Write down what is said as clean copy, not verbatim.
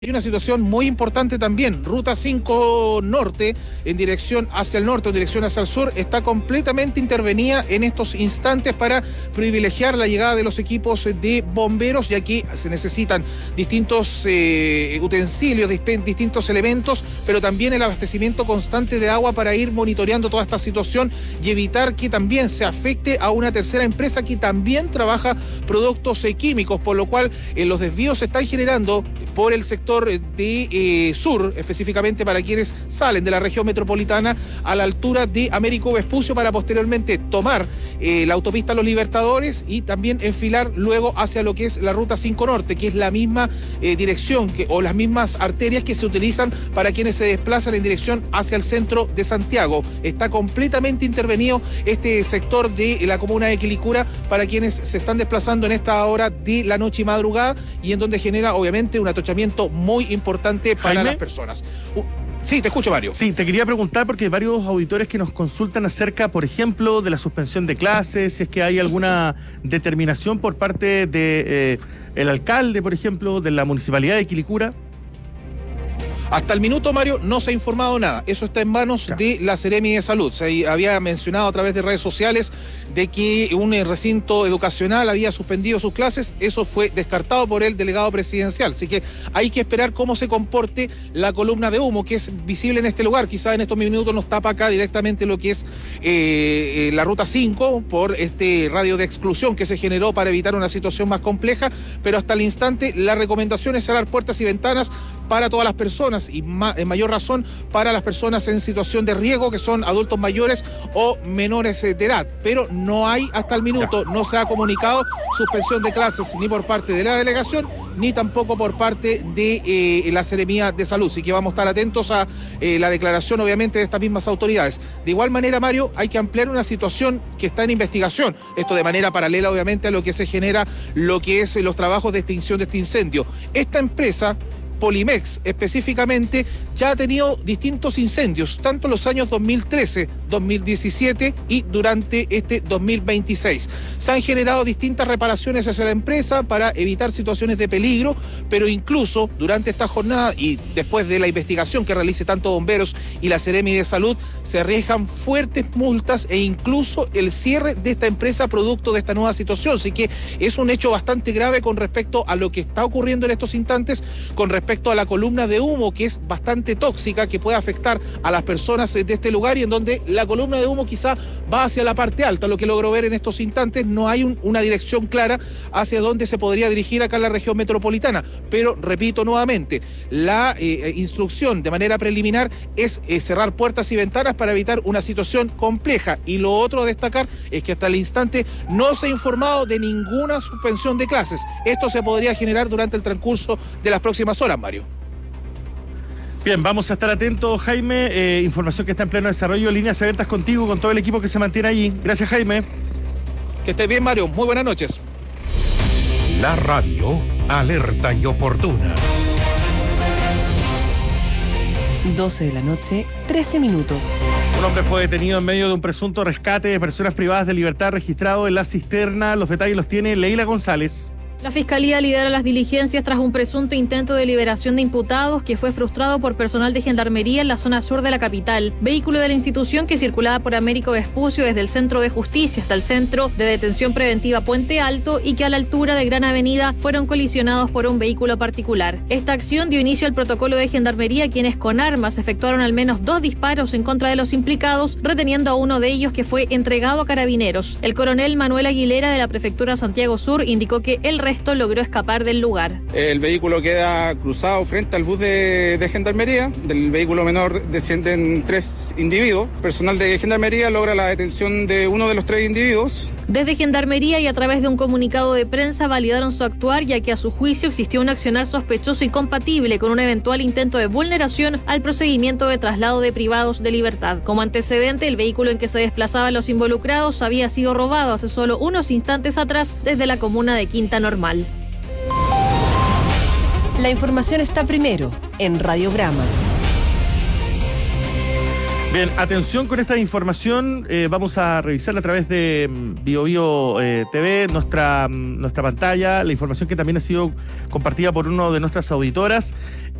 Hay una situación muy importante también. Ruta 5 Norte, en dirección hacia el norte, en dirección hacia el sur, está completamente intervenida en estos instantes para privilegiar la llegada de los equipos de bomberos, y aquí se necesitan distintos utensilios, distintos elementos, pero también el abastecimiento constante de agua para ir monitoreando toda esta situación y evitar que también se afecte a una tercera empresa que también trabaja productos químicos, por lo cual los desvíos se están generando por el sector de sur, específicamente para quienes salen de la región metropolitana a la altura de Américo Vespucio, para posteriormente tomar la autopista Los Libertadores y también enfilar luego hacia lo que es la Ruta 5 Norte, que es la misma dirección o las mismas arterias que se utilizan para quienes se desplazan en dirección hacia el centro de Santiago. Está completamente intervenido este sector de la comuna de Quilicura para quienes se están desplazando en esta hora de la noche y madrugada, y en donde genera obviamente un atochamiento muy importante para Jaime, las personas. Sí, te escucho, Mario. Sí, te quería preguntar porque hay varios auditores que nos consultan acerca, por ejemplo, de la suspensión de clases, si es que hay alguna determinación por parte de el alcalde, por ejemplo, de la municipalidad de Quilicura. Hasta el minuto, Mario, no se ha informado nada. Eso está en manos de la Seremi de Salud. Se había mencionado a través de redes sociales de que un recinto educacional había suspendido sus clases. Eso fue descartado por el delegado presidencial. Así que hay que esperar cómo se comporte la columna de humo que es visible en este lugar. Quizá en estos minutos nos tapa acá directamente lo que es la Ruta 5 por este radio de exclusión que se generó para evitar una situación más compleja. Pero hasta el instante la recomendación es cerrar puertas y ventanas para todas las personas, y en mayor razón para las personas en situación de riesgo, que son adultos mayores o menores de edad. Pero no hay, hasta el minuto, no se ha comunicado suspensión de clases ni por parte de la delegación, ni tampoco por parte de la Seremía de Salud. Así que vamos a estar atentos a la declaración, obviamente, de estas mismas autoridades. De igual manera, Mario, hay que ampliar una situación que está en investigación. Esto de manera paralela, obviamente, a lo que se genera, lo que es los trabajos de extinción de este incendio. Esta empresa, Polimex específicamente, ya ha tenido distintos incendios, tanto en los años 2013, 2017 y durante este 2026. Se han generado distintas reparaciones hacia la empresa para evitar situaciones de peligro, pero incluso durante esta jornada y después de la investigación que realice tanto bomberos y la Seremi de Salud, se arriesgan fuertes multas e incluso el cierre de esta empresa producto de esta nueva situación. Así que es un hecho bastante grave con respecto a lo que está ocurriendo en estos instantes, con respecto a la columna de humo, que es bastante tóxica, que puede afectar a las personas de este lugar, y en donde la columna de humo quizá va hacia la parte alta. Lo que logro ver en estos instantes, no hay una dirección clara hacia dónde se podría dirigir acá en la región metropolitana, pero repito nuevamente, la instrucción de manera preliminar es cerrar puertas y ventanas para evitar una situación compleja. Y lo otro a destacar es que hasta el instante no se ha informado de ninguna suspensión de clases. Esto se podría generar durante el transcurso de las próximas horas, Mario. Bien, vamos a estar atentos, Jaime. Información que está en pleno desarrollo, líneas abiertas contigo, con todo el equipo que se mantiene allí. Gracias, Jaime. Que estés bien, Mario. Muy buenas noches. La radio alerta y oportuna. 12 de la noche, 13 minutos. Un hombre fue detenido en medio de un presunto rescate de personas privadas de libertad registrado en la cisterna. Los detalles los tiene Leila González. La Fiscalía lidera las diligencias tras un presunto intento de liberación de imputados que fue frustrado por personal de Gendarmería en la zona sur de la capital. Vehículo de la institución que circulaba por Américo Vespucio desde el Centro de Justicia hasta el Centro de Detención Preventiva Puente Alto, y que a la altura de Gran Avenida fueron colisionados por un vehículo particular. Esta acción dio inicio al protocolo de Gendarmería, quienes con armas efectuaron al menos 2 disparos en contra de los implicados, reteniendo a uno de ellos, que fue entregado a Carabineros. El coronel Manuel Aguilera de la Prefectura Santiago Sur indicó que el resto logró escapar del lugar. El vehículo queda cruzado frente al bus de Gendarmería. Del vehículo menor descienden 3 individuos. Personal de Gendarmería logra la detención de uno de los 3 individuos. Desde Gendarmería y a través de un comunicado de prensa validaron su actuar, ya que a su juicio existió un accionar sospechoso y compatible con un eventual intento de vulneración al procedimiento de traslado de privados de libertad. Como antecedente, el vehículo en que se desplazaban los involucrados había sido robado hace solo unos instantes atrás desde la comuna de Quinta Normal. La información está primero en Radiograma. Bien, atención con esta información. Vamos a revisarla a través de BioBio TV, nuestra pantalla, la información que también ha sido compartida por uno de nuestras auditoras.